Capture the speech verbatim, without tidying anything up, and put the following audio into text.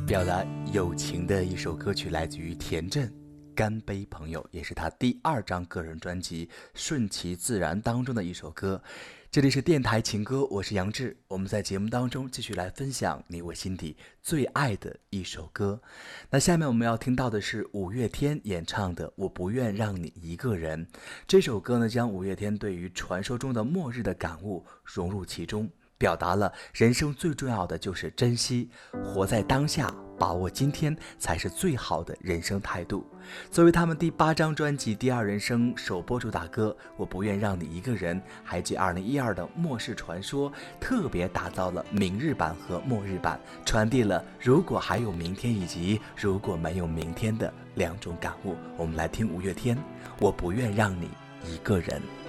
表达友情的一首歌曲来自于田震，干杯朋友，也是他第二张个人专辑《顺其自然》当中的一首歌。这里是电台情歌，我是杨志，我们在节目当中继续来分享你我心底最爱的一首歌。那下面我们要听到的是五月天演唱的《我不愿让你一个人》。这首歌呢，将五月天对于传说中的末日的感悟融入其中，表达了人生最重要的就是珍惜，活在当下，把握今天才是最好的人生态度。作为他们第八张专辑《第二人生》首播主打歌，我不愿让你一个人还继二零一二的末世传说，特别打造了明日版和末日版，传递了如果还有明天以及如果没有明天的两种感悟。我们来听五月天《我不愿让你一个人》。